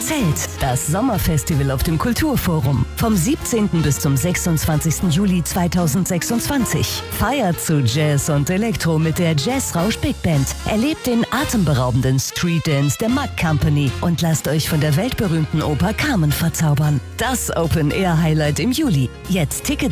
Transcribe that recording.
Zelt, das Sommerfestival auf dem Kulturforum. Vom 17. bis zum 26. Juli 2026. Feiert zu Jazz und Elektro mit der Jazzrausch Big Band. Erlebt den atemberaubenden Street Dance der Mack Company und lasst euch von der weltberühmten Oper Carmen verzaubern. Das Open-Air-Highlight im Juli. Jetzt Tickets